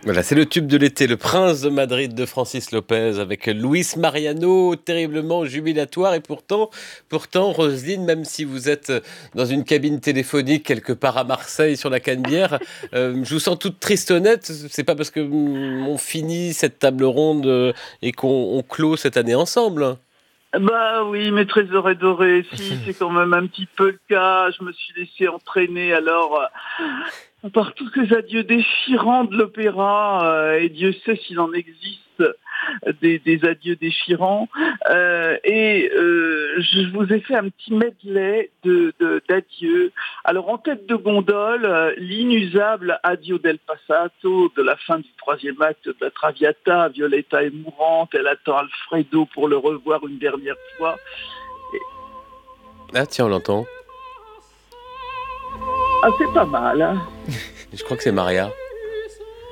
Voilà, c'est le tube de l'été, Le Prince de Madrid de Francis Lopez avec Luis Mariano, terriblement jubilatoire. Et pourtant, Roselyne, même si vous êtes dans une cabine téléphonique quelque part à Marseille sur la Canebière, je vous sens toute tristonnette. C'est pas parce que on finit cette table ronde et qu'on clôt cette année ensemble. Bah oui, mes trésors dorés, si, c'est quand même un petit peu le cas. Je me suis laissé entraîner alors par tous ces adieux déchirants de l'opéra, et Dieu sait s'il en existe des adieux déchirants. Je vous ai fait un petit medley d'adieux. Alors en tête de gondole, l'inusable Addio del Passato de la fin du troisième acte de la Traviata. Violetta est mourante, elle attend Alfredo pour le revoir une dernière fois. Ah tiens, on l'entend. Ah, c'est pas mal, hein. Je crois que c'est Maria.